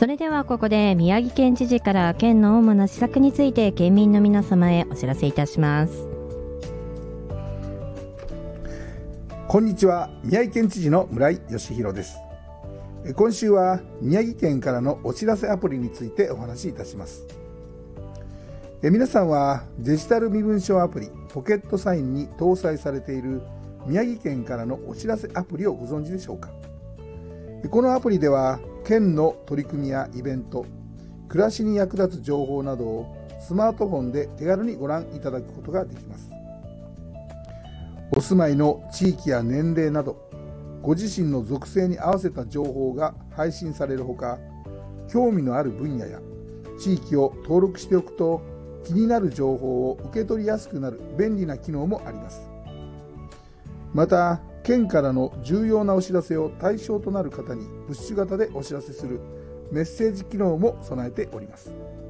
それではここで宮城県知事から県の主な施策について県民の皆様へお知らせいたします。 こんにちは、宮城県知事の村井義弘です。今週は宮城県からのお知らせアプリについてお話しいたします。皆さんはデジタル身分証アプリポケットサインに搭載されている宮城県からのお知らせアプリをご存知でしょうか。このアプリでは県の取り組みやイベント、暮らしに役立つ情報などをスマートフォンで手軽にご覧いただくことができます。お住まいの地域や年齢などご自身の属性に合わせた情報が配信されるほか、興味のある分野や地域を登録しておくと気になる情報を受け取りやすくなる便利な機能もあります。また、県からの重要なお知らせを対象となる方にプッシュ型でお知らせするメッセージ機能も備えております。